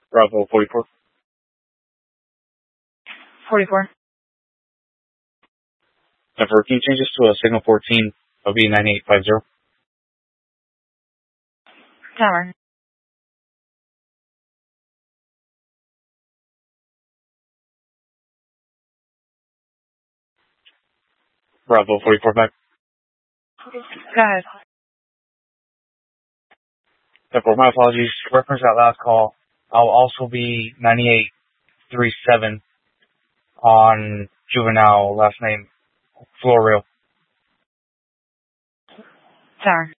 Bravo 44. 44. Denver, can you change this to a signal 14 of B9850? Tower. Bravo 44 back. Go ahead. Denver, my apologies. Reference that last call. I'll also be 9837 on juvenile, last name Florio. Tower.